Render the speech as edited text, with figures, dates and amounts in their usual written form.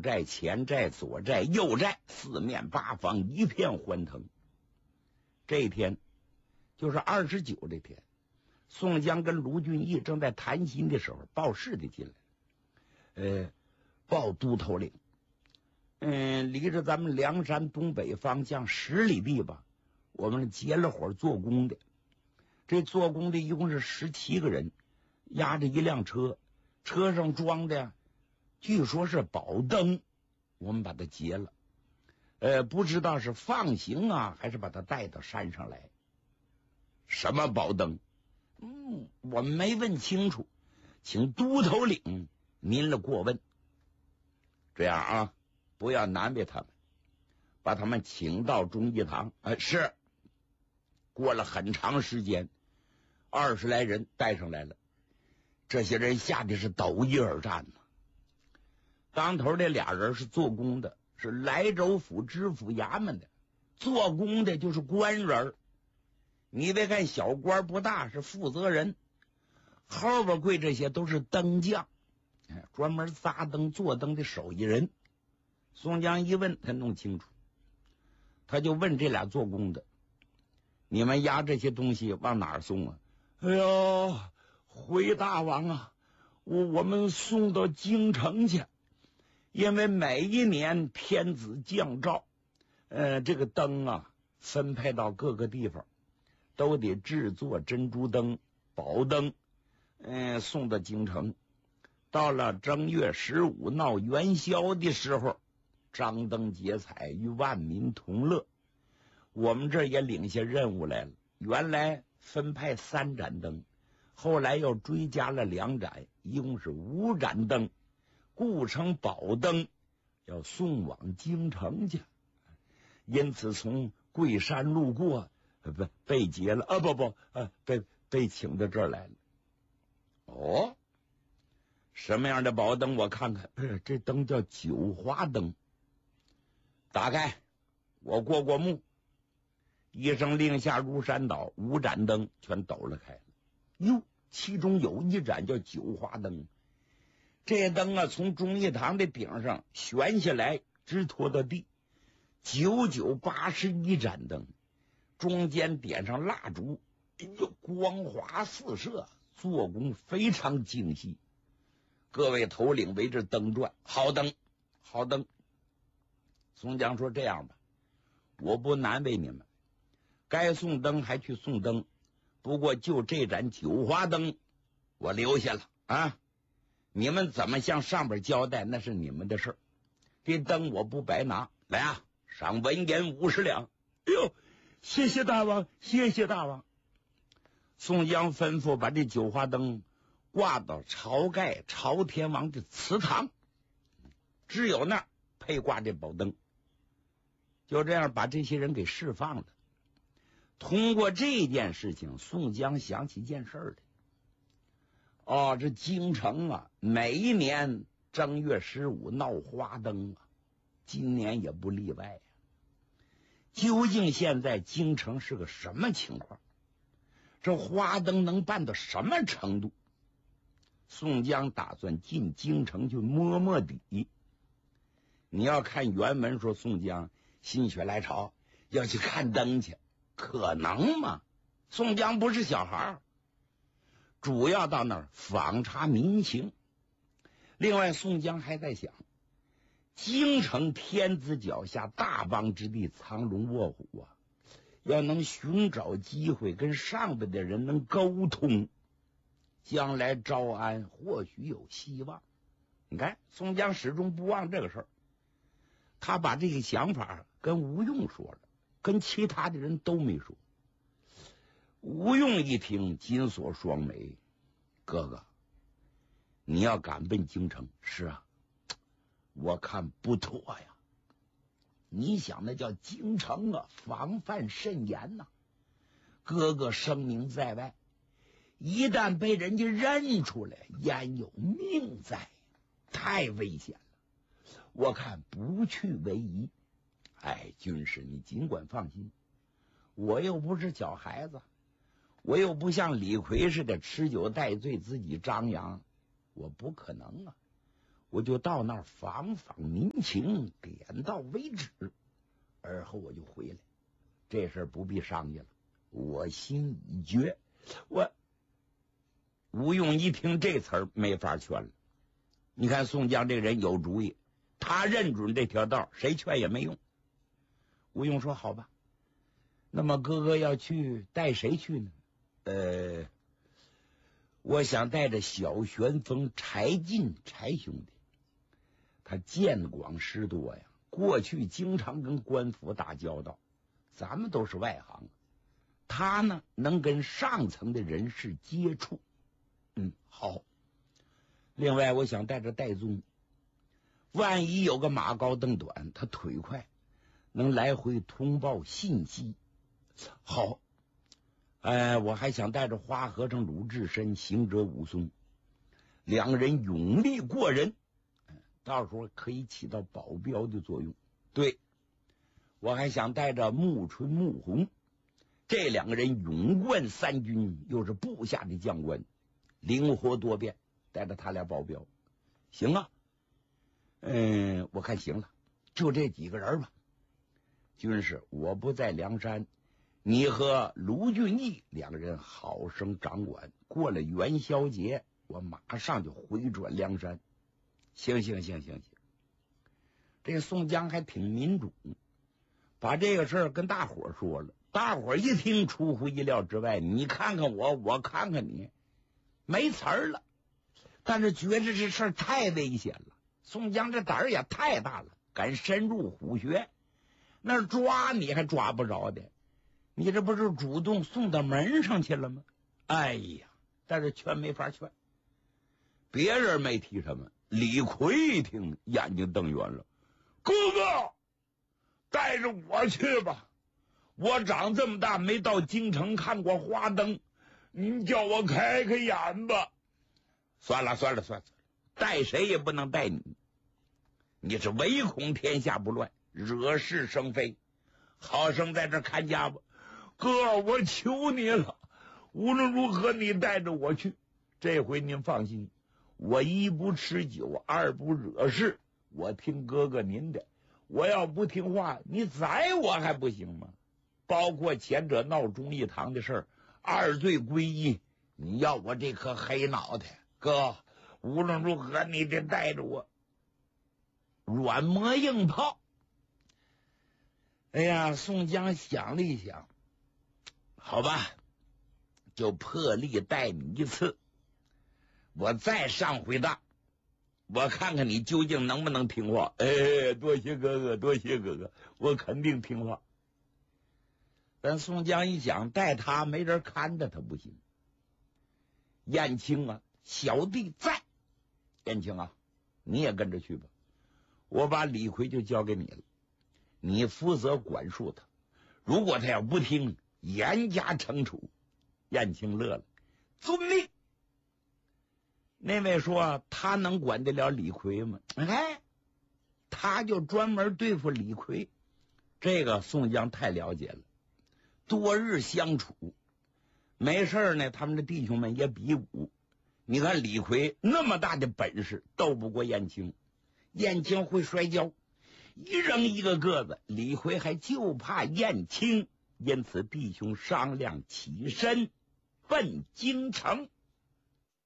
寨、前寨、左寨、右寨，四面八方一片欢腾。这一天就是29这天，宋江跟卢俊义正在谈心的时候，报事的进来，报都头领，离着咱们梁山东北方向10里地吧，我们结了伙做工的。这做工的一共是17个人，押着一辆车，车上装的据说是宝灯，我们把它劫了。不知道是放行啊，还是把它带到山上来。什么宝灯？我们没问清楚，请都头领您了过问。这样啊，不要难为他们，把他们请到忠义堂。是。过了很长时间，20来人带上来了。这些人下的是斗一而战呢。当头这俩人是做工的，是莱州府知府衙门的；做工的就是官人。你别看小官不大，是负责人。后边跪这些都是灯匠，专门扎灯做灯的手艺人。宋江一问，他弄清楚，他就问这俩做工的：你们押这些东西往哪儿送啊？哎呦，回大王啊，我们送到京城去，因为每一年天子降诏，这个灯啊分配到各个地方，都得制作珍珠灯、宝灯，送到京城。到了正月15闹元宵的时候，张灯结彩，与万民同乐。我们这也领下任务来了，原来分派3盏灯，后来又追加了2盏，一共是5盏灯，故称宝灯，要送往京城去。因此从桂山路过，被劫了被请到这儿来了。哦，什么样的宝灯？我看看，这灯叫九花灯。打开，我过过目。一声令下，如山倒，5盏灯全抖了开了。哟，其中有一盏叫九花灯。这灯啊，从忠义堂的顶上悬下来，直拖到地，981盏灯，中间点上蜡烛，光华四射，做工非常精细。各位头领围着灯转，好灯，好灯。宋江说：“这样吧，我不难为你们，该送灯还去送灯，不过就这盏九花灯我留下了啊！你们怎么向上边交代，那是你们的事儿。这灯我不白拿，来啊，赏文银50两。”哎呦，谢谢大王，谢谢大王。宋江吩咐把这九花灯挂到晁盖晁天王的祠堂，只有那儿配挂这宝灯。就这样把这些人给释放了。通过这件事情，宋江想起一件事儿来。这京城啊，每一年正月15闹花灯啊，今年也不例外啊。究竟现在京城是个什么情况？这花灯能办到什么程度？宋江打算进京城去摸摸底。你要看原文说宋江心血来潮要去看灯去，可能吗？宋江不是小孩，主要到那儿访查民情。另外宋江还在想，京城天子脚下，大邦之地，藏龙卧虎啊，要能寻找机会跟上边的人能沟通，将来招安或许有希望。你看宋江始终不忘这个事儿，他把这个想法跟吴用说了，跟其他的人都没说。吴用一听，紧锁双眉：“哥哥，你要敢奔京城？”“是啊，我看不妥呀。你想那叫京城啊，防范甚严呐。哥哥声名在外，一旦被人家认出来，焉有命在，太危险了。我看不去为宜。军师你尽管放心，我又不是小孩子，我又不像李逵似的吃酒戴醉自己张扬，我不可能啊。 我就到那儿访访民情，点到为止，而后我就回来。这事儿不必商议了，我心已决。吴用一听这词儿没法劝了。你看宋江这个人有主意，他认准这条道，谁劝也没用。吴用说好吧，那么哥哥要去带谁去呢？我想带着小旋风柴进柴兄弟，他见广识多呀，过去经常跟官府打交道，咱们都是外行，他呢能跟上层的人士接触。好。另外我想带着戴宗，万一有个马高凳短，他腿快，能来回通报信息。好。我还想带着花和尚鲁智深、行者武松，两个人勇力过人，到时候可以起到保镖的作用。对，我还想带着穆春、穆弘，这两个人勇冠三军，又是部下的将官，灵活多变，带着他俩保镖，行啊。我看行了，就这几个人吧。军师，我不在梁山，你和卢俊义两个人好生掌管，过了元宵节，我马上就回转梁山。行。这宋江还挺民主，把这个事儿跟大伙说了。大伙一听出乎意料之外，你看看我，我看看你，没词儿了。但是觉得这事儿太危险了，宋江这胆儿也太大了，敢深入虎穴，那抓你还抓不着的，你这不是主动送到门上去了吗？哎呀，但是劝没法劝。别人没提什么，李逵一听眼睛瞪圆了，哥哥带着我去吧，我长这么大没到京城看过花灯，您叫我开开眼吧。算了，带谁也不能带你，你是唯恐天下不乱，惹是生非，好生在这看家吧。哥，我求你了，无论如何你带着我去，这回您放心，我一不吃酒，二不惹事，我听哥哥您的，我要不听话，你宰我还不行吗？包括前者闹忠义堂的事儿，二罪归一，你要我这颗黑脑袋，哥，无论如何你得带着我。软磨硬泡。哎呀，宋江想了一想，好吧，就破例带你一次，我再上回当，我看看你究竟能不能听话。多谢哥哥，多谢哥哥，我肯定听话。但宋江一想，带他没人看着他不行。燕青啊，小弟在。燕青啊，你也跟着去吧，我把李逵就交给你了，你负责管束他，如果他要不听，严加惩处。燕青乐了，遵命。那位说他能管得了李逵吗？他就专门对付李逵。这个宋江太了解了，多日相处，没事呢，他们的弟兄们也比武。你看李逵那么大的本事，斗不过燕青。燕青会摔跤，一扔一个个子，李逵还就怕燕青，因此弟兄商量起身奔京城。